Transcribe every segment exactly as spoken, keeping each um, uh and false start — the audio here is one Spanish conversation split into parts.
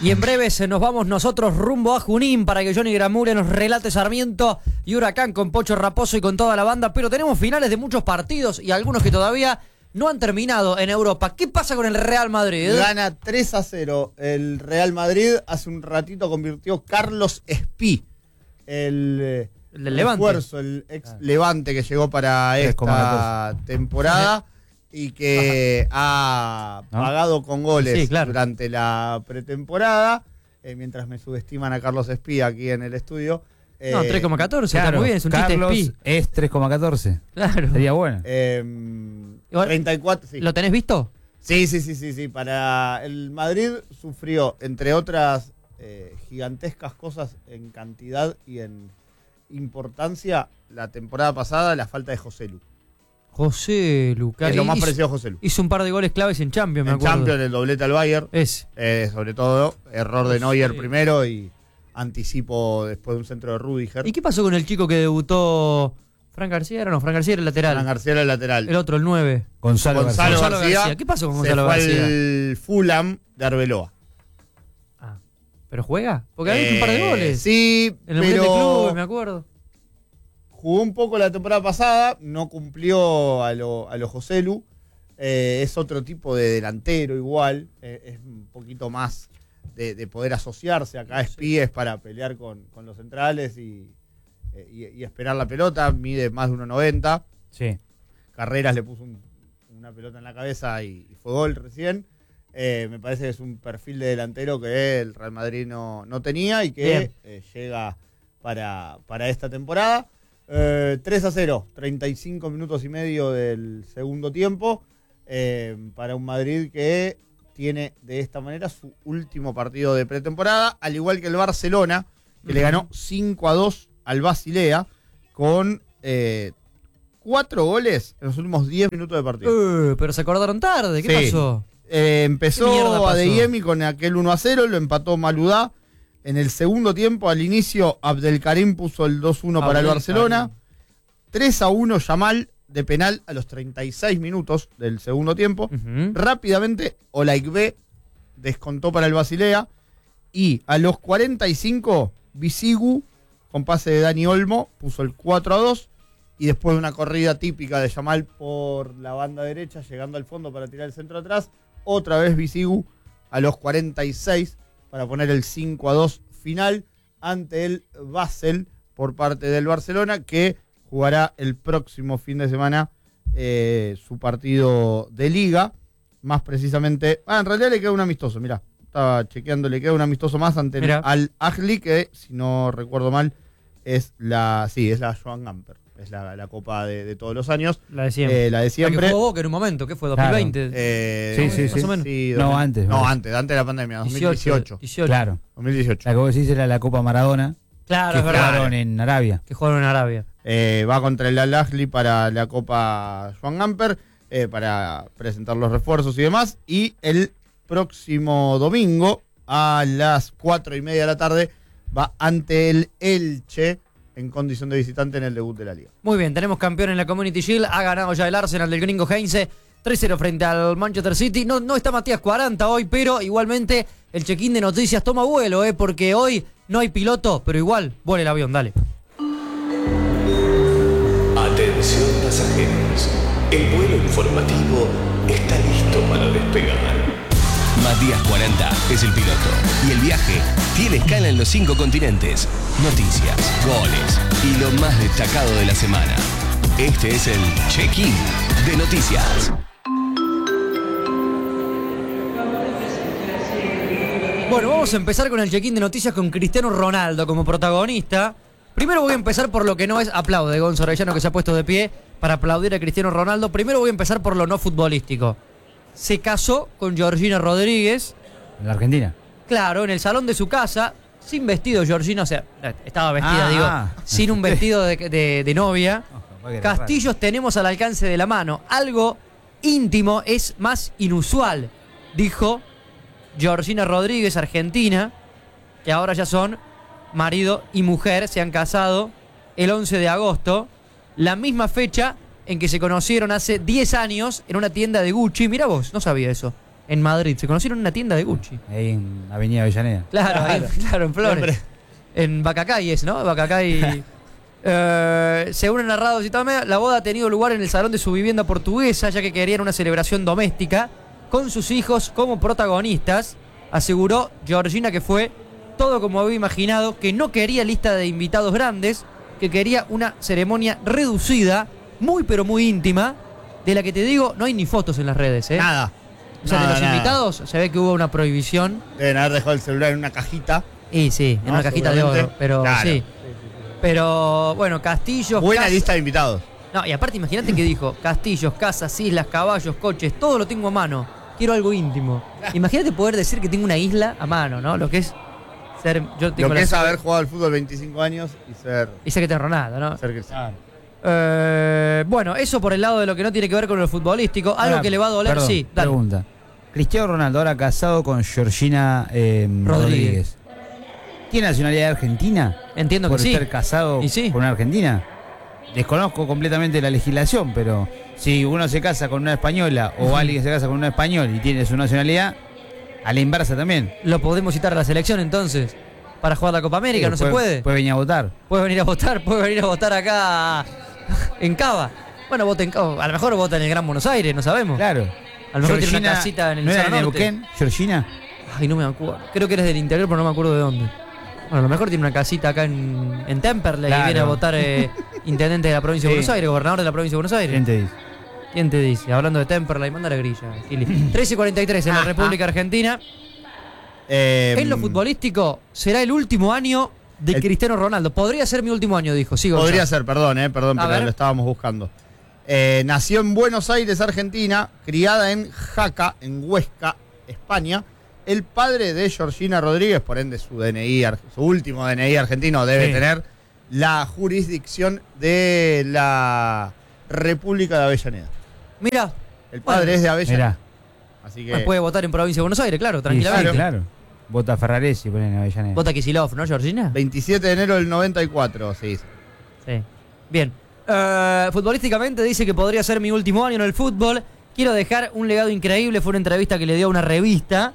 Y en breves nos vamos nosotros rumbo a Junín para que Johnny Gramure nos relate Sarmiento y Huracán con Pocho Raposo y con toda la banda. Pero tenemos finales de muchos partidos y algunos que todavía no han terminado en Europa. ¿Qué pasa con el Real Madrid? Gana tres a cero el Real Madrid. Hace un ratito convirtió Carlos Espí, el, el, el Levante. esfuerzo, el ex ah. Levante que llegó para esta temporada y que ha ¿no? pagado con goles sí, claro. durante la pretemporada, eh, mientras me subestiman a Carlos Espí aquí en el estudio. Eh, no, tres coma catorce, claro, está muy bien, es un Carlos chiste Espí. Es tres coma catorce. Claro. Sería bueno. Eh, treinta y cuatro, sí. ¿Lo tenés visto? Sí, sí, sí, sí, sí. Para el Madrid sufrió, entre otras eh, gigantescas cosas en cantidad y en importancia, la temporada pasada, la falta de Joselu. José Lucas. Es lo más hizo, parecido a José Lu. Hizo un par de goles claves en Champions, me en acuerdo. En Champions, el doblete al Bayern. Es. Eh, sobre todo, error de Neuer sí. primero y anticipo después de un centro de Rüdiger. ¿Y qué pasó con el chico que debutó? ¿Fran García era? No, Fran García era el lateral. Fran García era el lateral. El otro, el nueve. Gonzalo, Gonzalo, García. Gonzalo García. García. ¿Qué pasó con Gonzalo se fue García? El Fulham de Arbeloa. Ah, ¿pero juega? Porque había eh, hecho un par de goles. Sí, en el pero... de club, me acuerdo. Jugó un poco la temporada pasada, no cumplió a lo, a lo Joselu. Eh, es otro tipo de delantero igual. Eh, es un poquito más de, de poder asociarse. Acá es pies para pelear con, con los centrales y, eh, y, y esperar la pelota. Mide más de uno noventa. Sí. Carreras le puso un, una pelota en la cabeza y, y fue gol recién. Eh, me parece que es un perfil de delantero que el Real Madrid no, no tenía y que eh, llega para, para esta temporada. Eh, tres a cero, treinta y cinco minutos y medio del segundo tiempo, eh, para un Madrid que tiene de esta manera su último partido de pretemporada, al igual que el Barcelona, que uh-huh. le ganó cinco a dos al Basilea con eh, cuatro goles en los últimos diez minutos de partido. Uh, pero se acordaron tarde, ¿qué sí. pasó? Eh, empezó Adeyemi con aquel uno a cero, lo empató Maludá. En el segundo tiempo, al inicio, Abdelkarim puso el dos uno para el Barcelona. tres a uno Yamal de penal a los treinta y seis minutos del segundo tiempo. Uh-huh. Rápidamente, Olaigbe descontó para el Basilea. Y a los cuarenta y cinco, Bisigu, con pase de Dani Olmo, puso el cuatro a dos. Y después de una corrida típica de Yamal por la banda derecha, llegando al fondo para tirar el centro atrás, otra vez Bisigu a los cuarenta y seis para poner el cinco a dos final ante el Basel por parte del Barcelona, que jugará el próximo fin de semana eh, su partido de Liga. Más precisamente, ah, en realidad le queda un amistoso, mirá, estaba chequeando, le queda un amistoso más ante el Al Ahly, que si no recuerdo mal es la, sí, es la Joan Gamper. Es la, la copa de, de todos los años. La de siempre. Eh, la de siempre. La que jugó Boca en un momento, ¿qué fue? ¿dos mil veinte? Claro. Eh, sí, sí, más sí. o menos. Sí, no, antes. No, antes, antes de la pandemia, dos mil dieciocho. dieciocho. Claro. dos mil dieciocho. La que vos decís era la Copa Maradona. Claro, que es verdad. jugaron en Arabia. Que jugaron en Arabia. Eh, va contra el Al Ahly para la Copa Joan Gamper, eh, para presentar los refuerzos y demás. Y el próximo domingo, a las cuatro y media de la tarde, va ante el Elche, en condición de visitante en el debut de la Liga. Muy bien, tenemos campeón en la Community Shield. Ha ganado ya el Arsenal del gringo Heinze tres cero frente al Manchester City. No, no está Matías cuarenta hoy, pero igualmente el check-in de noticias toma vuelo, eh, porque hoy no hay piloto, pero igual vuela el avión, dale. Atención pasajeros, el vuelo informativo está listo para despegar. Matías cuarenta es el piloto y el viaje tiene escala en los cinco continentes. Noticias, goles y lo más destacado de la semana. Este es el check-in de noticias. Bueno, vamos a empezar con el check-in de noticias con Cristiano Ronaldo como protagonista. Primero voy a empezar por lo que no es aplaude, Gonzo Arellano, que se ha puesto de pie para aplaudir a Cristiano Ronaldo. Primero voy a empezar por lo no futbolístico. Se casó con Georgina Rodríguez. ¿En la Argentina? Claro, en el salón de su casa, sin vestido Georgina, o sea, estaba vestida, ah, digo, ah. sin un vestido de, de, de novia. Oh, Castillos tenemos al alcance de la mano. Algo íntimo es más inusual, dijo Georgina Rodríguez, argentina, que ahora ya son marido y mujer, se han casado el once de agosto, la misma fecha en que se conocieron hace diez años en una tienda de Gucci. Mira vos, no sabía eso. en Madrid. Se conocieron en una tienda de Gucci. Ahí en Avenida Avellaneda. Claro, ahí, claro, en Flores. En Bacacay es, ¿no? Bacacay. eh, según narrados y tal, la boda ha tenido lugar en el salón de su vivienda portuguesa, ya que querían una celebración doméstica con sus hijos como protagonistas. Aseguró Georgina que fue todo como había imaginado, que no quería lista de invitados grandes, que quería una ceremonia reducida, muy pero muy íntima, de la que te digo, no hay ni fotos en las redes, ¿eh? Nada. O sea, nada, de los nada. invitados se ve que hubo una prohibición. Deben haber dejado el celular en una cajita. Y sí, en No, una cajita de seguramente. oro, pero Claro. sí. Pero bueno, castillos, Buena casas- lista de invitados. No, y aparte imagínate que dijo, castillos, casas, islas, caballos, coches, todo lo tengo a mano. Quiero algo íntimo. Imagínate poder decir que tengo una isla a mano, ¿no? Lo que es ser... Yo tengo Lo que la es suerte- haber jugado al fútbol veinticinco años y ser... Y sé que te Ronaldo, ¿no? ser Cristiano. Eh, bueno, eso por el lado de lo que no tiene que ver con lo futbolístico. Algo Ahora, que le va a doler, perdón, sí. Dale. Pregunta. Cristiano Ronaldo, ahora casado con Georgina eh, Rodríguez. Rodríguez. ¿Tiene nacionalidad argentina? Entiendo Por que sí. estar casado Y sí. con una argentina. Desconozco completamente la legislación, pero si uno se casa con una española o alguien se casa con un español y tiene su nacionalidad, a la inversa también. Lo podemos citar a la selección entonces. Para jugar la Copa América, Sí, no se puede. Puede venir a votar. Puede venir a votar, puede venir a votar acá en Cava. Bueno, vota en Cava. A lo mejor vota en el Gran Buenos Aires, no sabemos. Claro. A lo mejor tiene una casita en el ¿no era Cerro en Norte. Neuquén, Georgina? Ay, no me acuerdo. Creo que eres del interior, pero no me acuerdo de dónde. Bueno, a lo mejor tiene una casita acá en, en Temperley Claro. y viene a votar eh, intendente de la provincia de Sí. Buenos Aires, gobernador de la provincia de Buenos Aires. ¿Quién te dice? ¿Quién te dice? Hablando de Temperley, manda la grilla. Gili. trece y cuarenta y tres en la República Argentina. Eh, En lo futbolístico, será el último año de El- Cristiano Ronaldo. Podría ser mi último año, dijo. Sí, Gonzalo. Podría ser, perdón, eh, perdón, A pero ver. lo estábamos buscando. Eh, nació en Buenos Aires, Argentina, criada en Jaca, en Huesca, España. El padre de Georgina Rodríguez, por ende su D N I, ar- su último D N I argentino debe Sí. tener la jurisdicción de la República de Avellaneda. Mira, El padre Bueno, es de Avellaneda. Mirá. Así que puede votar en provincia de Buenos Aires, claro, tranquilamente. Sí, claro. Vota Ferraresi, ponen en Avellaneda. Vota Kicillof, ¿no, Georgina? veintisiete de enero del noventa y cuatro, sí. Sí. Bien. Eh, futbolísticamente dice que podría ser mi último año en el fútbol. Quiero dejar un legado increíble. Fue una entrevista que le dio a una revista.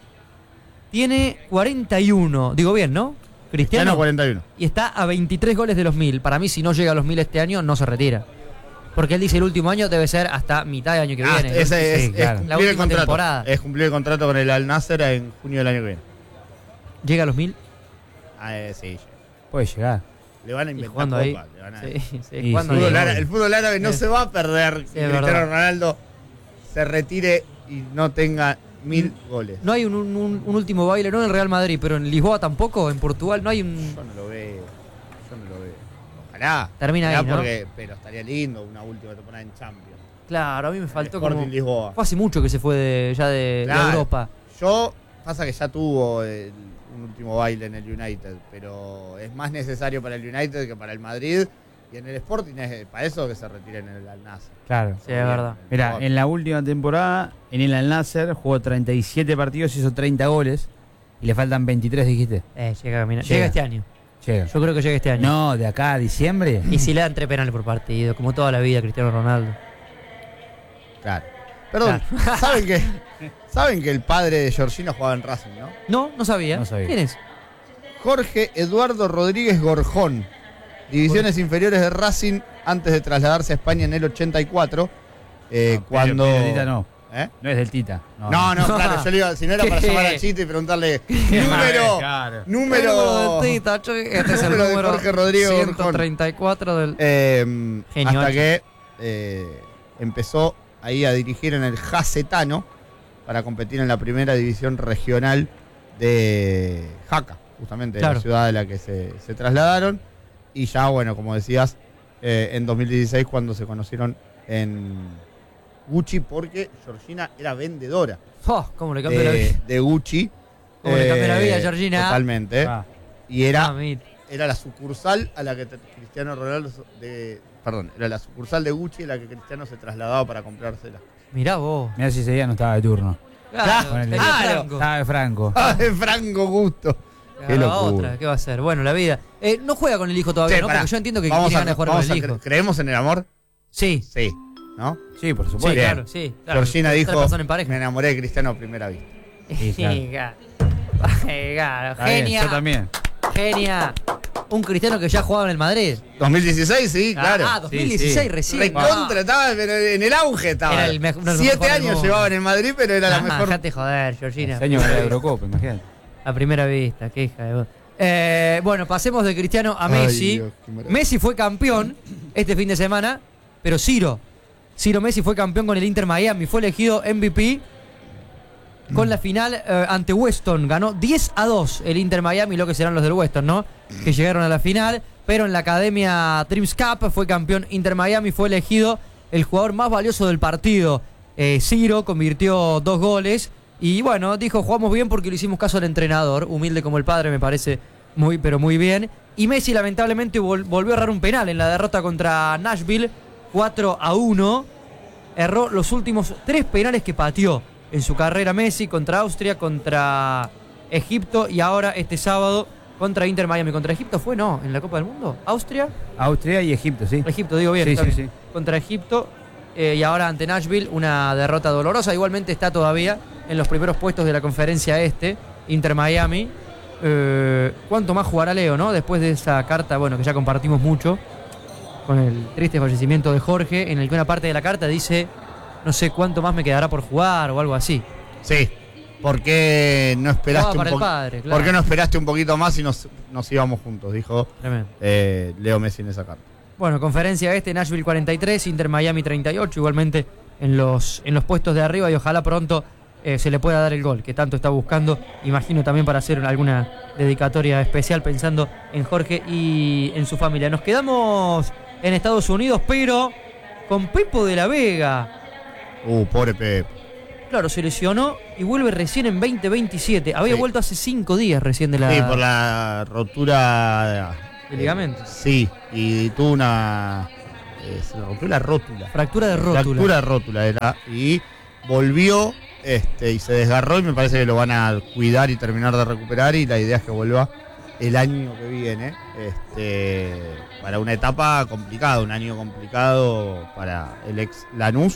Tiene cuarenta y uno. Digo bien, ¿no? Cristiano. Cristiano cuarenta y uno. Y está a veintitrés goles de los mil. Para mí, si no llega a los mil este año, no se retira. Porque él dice el último año debe ser hasta mitad del año que Ah, viene. ese es, Sí, es claro. cumplir La el última contrato. temporada. Es cumplir el contrato con el Al Nasser en junio del año que viene. ¿Llega a los mil? Ah, eh, sí. Puede llegar. Le van a Y inventar jugando ahí. copas, le van a- Sí, sí, Y jugando El sí, ahí. fútbol no. árabe, el fútbol árabe no Sí. se va a perder Sí, si es Cristiano verdad. Ronaldo se retire y no tenga mil goles. No hay un, un- un- un último baile, no en el Real Madrid, pero en Lisboa tampoco, en Portugal no hay un... Yo no lo veo. Yo no lo veo. Ojalá. Termina Ojalá ahí, ¿no? porque- pero estaría lindo una última temporada en Champions. Claro, a mí me faltó Sporting como... Lisboa. Fue hace mucho que se fue de, ya de, de Claro. Europa. Yo, pasa que ya tuvo el- un último baile en el United, pero es más necesario para el United que para el Madrid. Y en el Sporting es para eso que se retire en el Al Nassr. Claro. Sí, es verdad. Mira, en la última temporada, en el Al Nasser jugó treinta y siete partidos, hizo treinta goles. Y le faltan veintitrés, dijiste. Eh, llega, mira, Llega. llega este año. Llega. Yo creo que llega este año. No, de acá a diciembre. Y si le dan tres penales por partido, como toda la vida Cristiano Ronaldo. Claro. Perdón, ¿saben que, ¿saben que el padre de Georgina jugaba en Racing, no? No, no sabía. No sabía. ¿Quién es? Jorge Eduardo Rodríguez Gorjón, divisiones inferiores de Racing, antes de trasladarse a España en el ochenta y cuatro. Eh, No, cuando. pero- pero Tita no. ¿Eh? No es del Tita. No, no, claro, yo le iba, si no era para ¿Qué? llamar a Chito y preguntarle número, Claro. número, de Tita, che, este es el número de número Jorge Rodríguez Gorjón. ciento treinta y cuatro del... Eh, Genio hasta H. que eh, empezó ahí a dirigir en el Jacetano para competir en la primera división regional de Jaca, justamente de Claro. la ciudad de la que se, se trasladaron. Y ya, bueno, como decías, eh, en dos mil dieciséis cuando se conocieron en Gucci, porque Georgina era vendedora Oh, ¿cómo le cambió la de, vida? de Gucci. ¿Cómo le cambió la vida a Eh, Georgina? Totalmente. Ah, Y era Mamita. era la sucursal a la que te- Cristiano Ronaldo de, perdón, era la sucursal de Gucci a la que Cristiano se trasladaba para comprársela. Mirá vos. mirá si ese día no estaba de turno. Claro, Ponele. tenía Claro. Franco. Estaba de Franco. Ah, de Franco Gusto. Qué Agarraba locura. otra, ¿qué va a hacer? Bueno, la vida. Eh, no juega con el hijo todavía, Che, ¿no? pará. Porque yo entiendo que Vamos tiene a- ganas de jugar vamos con el a cre- hijo. ¿Creemos en el amor? Sí. Sí. ¿no? Sí, por Sí, supuesto. Bien. claro, sí. Claro. Georgina Tres dijo, personas en pareja. me enamoré de Cristiano a primera vista. Sí, claro. Claro. Claro. Está bien, Genia. yo también. Genia. Un Cristiano que ya jugaba en el Madrid. dos mil dieciséis, sí, claro. Ah, dos mil dieciséis Sí, sí. recién. Recontra, estaba pero en el auge estaba. Era el me- uno de los Siete mejores del años mundo. llevaba en el Madrid, pero era la Ah, mejor. Dejate joder, Georgina. Ese año de la Eurocopa, imagínate. A primera vista, qué hija de vos. Eh, bueno, pasemos de Cristiano a Ay, Messi. Dios, qué maravilla. Messi fue campeón este fin de semana, pero Ciro. Ciro Messi fue campeón con el Inter Miami. Fue elegido M V P con la final eh, ante Weston. Ganó diez a dos el Inter Miami, lo que serán los del Weston, ¿no? Que llegaron a la final. Pero en la Academia Dreams Cup fue campeón Inter Miami. Fue elegido el jugador más valioso del partido. Eh, Ciro convirtió dos goles. Y bueno, dijo, jugamos bien porque le hicimos caso al entrenador. Humilde como el padre, me parece muy, pero muy bien. Y Messi lamentablemente vol- volvió a errar un penal en la derrota contra Nashville, cuatro a uno. Erró los últimos tres penales que pateó en su carrera Messi, contra Austria, contra Egipto y ahora este sábado contra Inter Miami. ¿Contra Egipto fue? No, en la Copa del Mundo. ¿Austria? Austria y Egipto, sí. Egipto, digo bien. Sí, está sí, bien. sí. Contra Egipto eh, y ahora ante Nashville, una derrota dolorosa. Igualmente está todavía en los primeros puestos de la conferencia este, Inter Miami. Eh, ¿Cuánto más jugará Leo, no? Después de esa carta, bueno, que ya compartimos mucho, con el triste fallecimiento de Jorge, en el que una parte de la carta dice, no sé cuánto más me quedará por jugar o algo así. Sí. ¿Por qué no esperaste Jugaba para un el po- padre, claro. ¿Por qué no esperaste un poquito más y nos, nos íbamos juntos? Dijo Tremendo. eh, Leo Messi en esa carta. Bueno, conferencia este, Nashville cuarenta y tres, Inter Miami treinta y ocho, igualmente en los, en los puestos de arriba y ojalá pronto eh, se le pueda dar el gol que tanto está buscando, imagino también para hacer alguna dedicatoria especial pensando en Jorge y en su familia. Nos quedamos en Estados Unidos, pero con Pepo de la Vega. Uh, pobre Pep. Claro, se lesionó y vuelve recién en veinte veintisiete. Había Sí. vuelto hace cinco días recién de la... Sí, por la rotura ¿De ligamento? Sí, y tuvo una. Eh, se le rompió la rótula. Fractura de rótula. Fractura de rótula era. Y volvió este, y se desgarró. Y me parece que lo van a cuidar y terminar de recuperar. Y la idea es que vuelva el año que viene. Este, para una etapa complicada, un año complicado para el ex Lanús,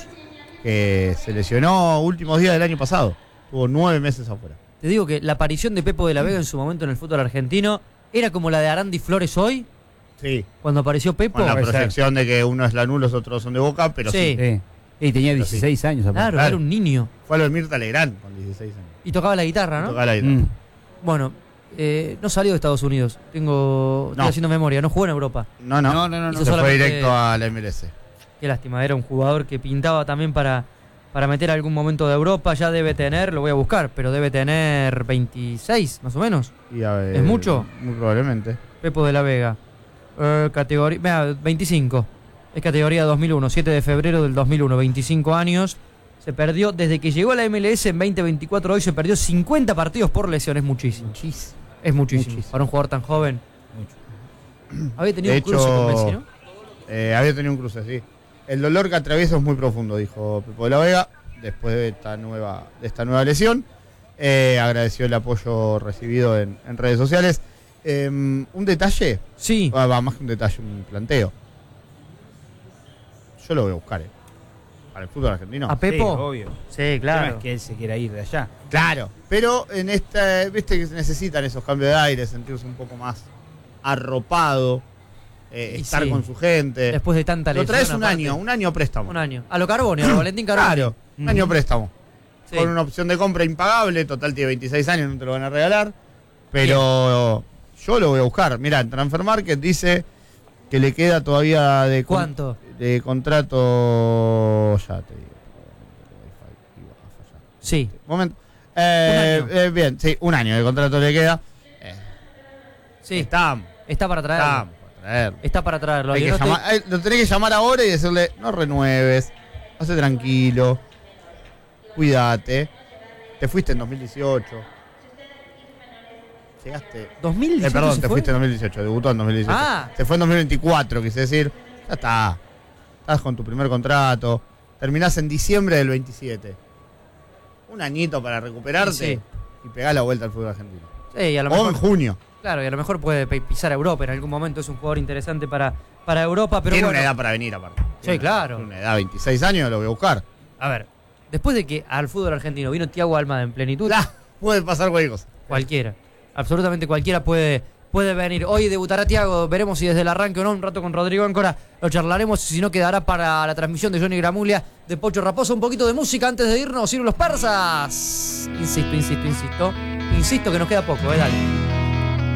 que se lesionó últimos días del año pasado. Tuvo nueve meses afuera. Te digo que la aparición de Pepo de la Vega en su momento en el fútbol argentino era como la de Arandi Flores hoy, Sí. cuando apareció Pepo. Con la puede ser. proyección de que uno es Lanús, los otros son de Boca, pero sí. Sí. Sí. Y tenía Pero sí. dieciséis años. aparte. Claro, Claro. era un niño. Fue a lo de Mirta Legrand con dieciséis años. Y tocaba la guitarra, ¿no? Tocaba la guitarra. Mm. Bueno, eh, no salió de Estados Unidos. Tengo, estoy No. haciendo memoria. No jugó en Europa. No, no. No, no, no. no. Hizo Se fue solamente- directo a la M L S. Qué lástima. Era un jugador que pintaba también para, para meter algún momento de Europa. Ya debe tener, lo voy a buscar, pero debe tener veintiséis, más o menos. Y, a ver, ¿Es mucho? Muy probablemente. Pepo de la Vega. Eh, categoría, mira, veinticinco. Es categoría dos mil uno, siete de febrero del dos mil uno, veinticinco años. Se perdió, desde que llegó a la M L S en veinte veinticuatro, hoy se perdió cincuenta partidos por lesión. Es muchísimo. Es muchísimo. Muchísimo. Para un jugador tan joven. Había tenido De un cruce con hecho, Messi, ¿no? Eh, había tenido un cruce, sí. El dolor que atravieso es muy profundo, dijo Pepo de la Vega, después de esta nueva, de esta nueva lesión. Eh, agradeció el apoyo recibido en, en redes sociales. Eh, un detalle, Sí. va, va, más que un detalle, un planteo. Yo lo voy a buscar, ¿eh? Para el fútbol argentino. ¿A Pepo? Sí, obvio. Sí, El tema claro. es que él se quiera ir de allá. Claro, pero en esta, viste que se necesitan esos cambios de aire, sentirse un poco más arropado, eh, Y estar sí. con su gente. Después de tanta Lo lesión. traes un aparte. año, un año préstamo. Un año. A lo Carboni, a lo Valentín Carboni. Claro, un año préstamo. Sí. Con una opción de compra impagable, total tiene veintiséis años, no te lo van a regalar. Pero yo lo voy a buscar. Mirá, en Transfer Market dice que le queda todavía de, con- ¿Cuánto? de contrato. Ya te digo. Sí. Momento. Eh, Un año. eh, bien, sí, un año de contrato le queda. Eh, Sí. Está, Está para traerlo. está para traerlo. Está para traerlo. Hay Yo que no estoy- llamar- eh, lo tenés que llamar ahora y decirle, no renueves, hace tranquilo, cuídate. Te fuiste en dos mil dieciocho. Llegaste. ¿dos mil dieciocho Eh, perdón, se te fue? fuiste en dos mil dieciocho, debutó en dos mil dieciocho. Ah. Se fue en dos mil veinticuatro, quise decir. Ya está. Estás con tu primer contrato. Terminás en diciembre del veintisiete. Un añito para recuperarte Sí. y pegar la vuelta al fútbol argentino. Sí, y a lo O en mejor, junio. claro, y a lo mejor puede pe- pisar a Europa en algún momento. Es un jugador interesante para, para Europa, pero Tiene bueno. una edad para venir aparte. Sí, Sí, claro. Una edad de veintiséis años lo voy a buscar. A ver, después de que al fútbol argentino vino Thiago Almada en plenitud, Ah, puede pasar cualquier cosa. cualquiera, absolutamente cualquiera puede, puede venir. Hoy debutará Thiago, veremos si desde el arranque o no, un rato con Rodrigo Áncora, lo charlaremos, si no quedará para la transmisión de Johnny Gramuglia, de Pocho Raposo. Un poquito de música antes de irnos, ir los persas. Insisto, insisto, insisto, insisto que nos queda poco, eh, dale.